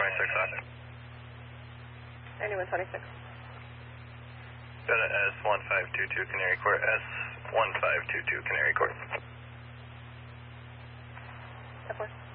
9126. 9126. Go to S1522 Canary Court. S1522 Canary Court. Of course.